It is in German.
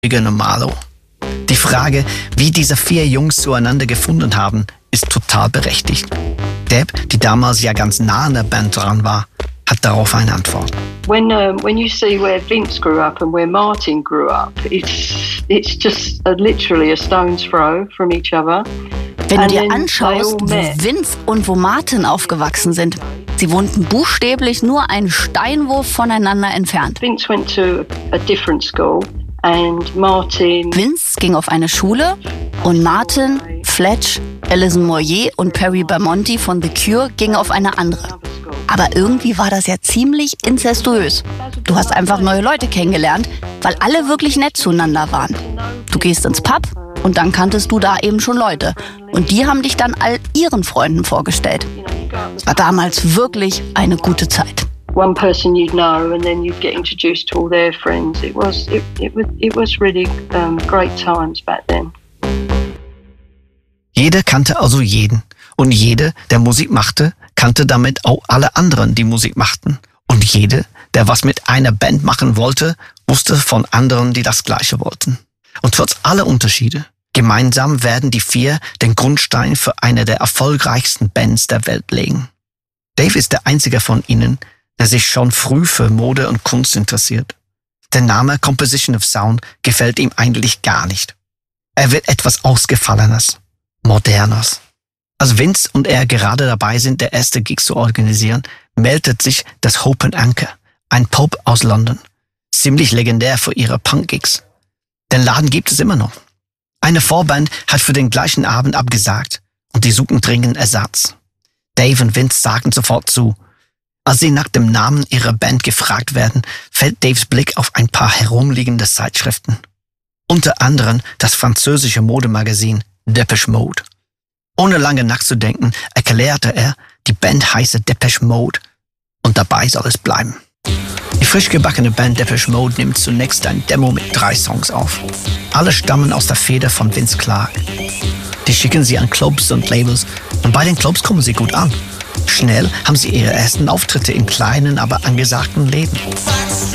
und Marlowe. Die Frage, wie diese 4 Jungs zueinander gefunden haben, ist total berechtigt. Deb, die damals ja ganz nah an der Band dran war, hat darauf eine Antwort. When you see where Vince grew up and where Martin grew up, it's just literally a stone's throw from each other. Wenn du dir anschaust, wo Vince und wo Martin aufgewachsen sind, sie wohnten buchstäblich nur einen Steinwurf voneinander entfernt. Vince went to a different school and Martin... Vince ging auf eine Schule und Martin, Fletch, Alison Moyet und Perry Bermonti von The Cure gingen auf eine andere. Aber irgendwie war das ja ziemlich inzestuös. Du hast einfach neue Leute kennengelernt, weil alle wirklich nett zueinander waren. Du gehst ins Pub und dann kanntest du da eben schon Leute. Und die haben dich dann all ihren Freunden vorgestellt. Es war damals wirklich eine gute Zeit. One person you'd know and then you'd get introduced to all their friends. It was really great times back then. Jeder kannte also jeden. Und jede, der Musik machte, kannte damit auch alle anderen, die Musik machten. Und jede, der was mit einer Band machen wollte, wusste von anderen, die das Gleiche wollten. Und trotz aller Unterschiede, gemeinsam werden die 4 den Grundstein für eine der erfolgreichsten Bands der Welt legen. Dave ist der einzige von ihnen, der sich schon früh für Mode und Kunst interessiert. Der Name Composition of Sound gefällt ihm eigentlich gar nicht. Er will etwas Ausgefallenes, Modernes. Als Vince und er gerade dabei sind, der erste Gig zu organisieren, meldet sich das Hope and Anchor, ein Pub aus London. Ziemlich legendär für ihre Punk-Gigs. Den Laden gibt es immer noch. Eine Vorband hat für den gleichen Abend abgesagt und die suchen dringend Ersatz. Dave und Vince sagen sofort zu. Als sie nach dem Namen ihrer Band gefragt werden, fällt Daves Blick auf ein paar herumliegende Zeitschriften. Unter anderem das französische Modemagazin Depeche Mode. Ohne lange nachzudenken, erklärte er, die Band heiße Depeche Mode und dabei soll es bleiben. Die frisch gebackene Band Depeche Mode nimmt zunächst ein Demo mit 3 Songs auf. Alle stammen aus der Feder von Vince Clarke. Die schicken sie an Clubs und Labels und bei den Clubs kommen sie gut an. Schnell haben sie ihre ersten Auftritte in kleinen, aber angesagten Läden.